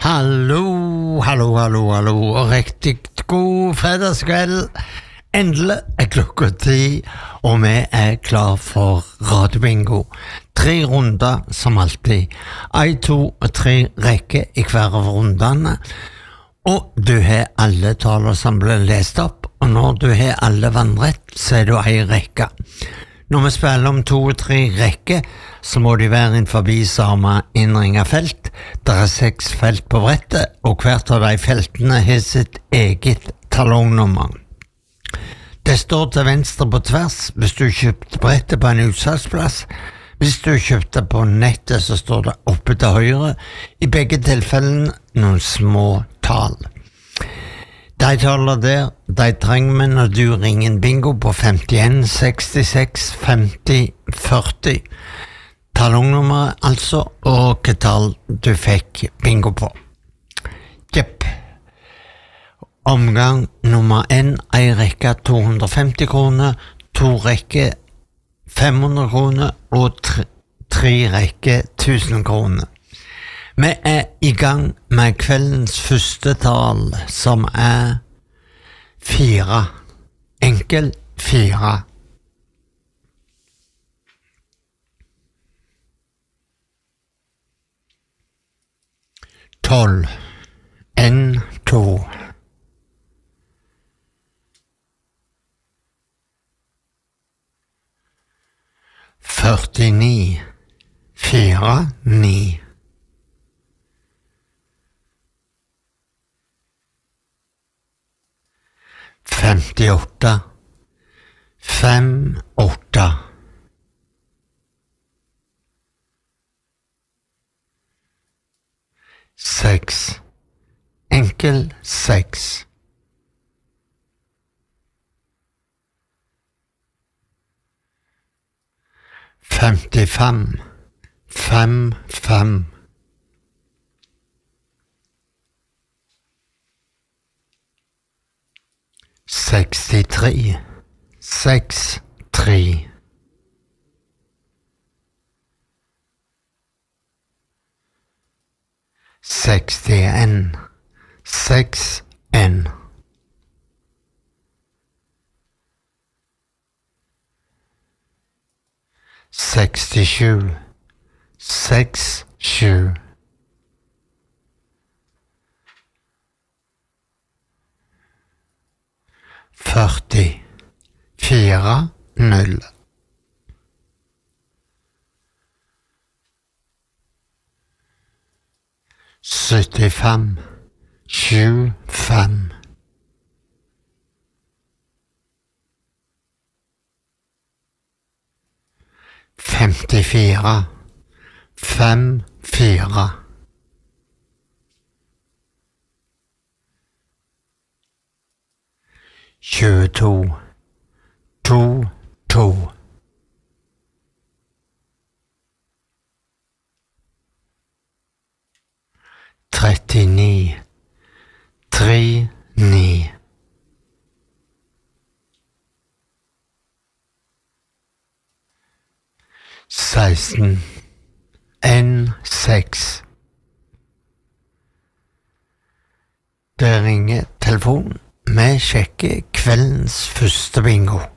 Hallo, og riktig god fredagskveld. Endelig klokka 10, og vi klar for radiobingo. 3 runder som alltid. 1, 2 og 3 rekker i hver av rundene. Og du har alle taler som ble lest opp, og når du har alle vannrett, så du en rekke. Når vi spiller om 2 og 3 rekker, så må de være inn forbi samme innringet felt. Det 6 felt på brettet, og hvert av de feltene har sitt eget talongnummer. Det står til venstre på tvers hvis du kjøpte brettet på en utsalgsplass. Hvis du kjøpte på nettet, så står det oppe til høyre. I begge tilfellene noen små tall. De taler der, de trenger vi når du ringer en bingo på 51 66 50 40. Talongnummeret altså, og hva tall du fikk bingo på. Jepp. Omgang nummer 1, en rekke 250 kroner, 2 rekke 500 kroner og 3 rekke 1000 kroner. Vi i gang med kveldens første tall, som 4. Enkel 4. Tolv. 1, 2. 49. 4, 9. 58. 5, 8. 6. Enkel 6. 55. 5, 5. 63. 6, 3. 61. 6, 1. 67. 6, 7. 40. 4, 0. 75. 7, 5. 54. 5, 4. 22. 2, 2. 39. 3, 9. 16. 1, 6. Det ringer telefonen. Vi sjekker kveldens første bingo.